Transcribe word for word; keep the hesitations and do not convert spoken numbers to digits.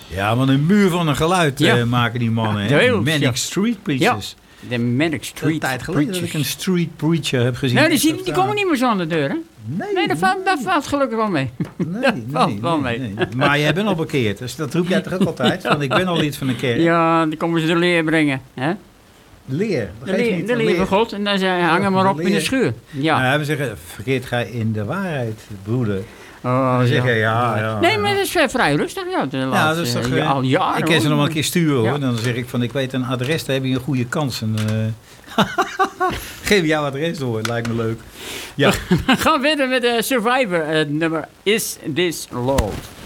Ja, want een muur van een geluid Ja. uh, maken die mannen. Hè? Heel, Manic ja. Street Preachers. Ja, de Manic Street Een tijd geleden dat ik een street preacher heb gezien. Nee, die, zie, die komen niet meer zo aan de deur, hè? Nee, Nee, dat valt, dat valt gelukkig wel mee. nee, dat nee, valt wel nee, mee. nee. Maar jij bent al bekeerd, dus dat roep jij toch ook altijd? Want ik ben al lid van de kerk. Ja, dan komen ze de leer brengen, hè? Leer. De leer, de leer van God. En dan zei hij, hang hem maar de op in de leer. schuur. Ja. Nou, we zeggen, verkeerd ga je in de waarheid, broeder. Oh, Dan zeg je, ja, ja. Nee, ja. maar dat is eh, vrij rustig. Ja, de Ja, laatste, dat is toch, ja, eh, al jaren. ik kan ze hoor. nog wel een keer sturen, Ja. hoor. Dan zeg ik van, ik weet een adres, daar heb je een goede kans. En, uh, geef jouw adres door, lijkt me leuk. Ja. We gaan verder met de Survivor. Het nummer Is This Love?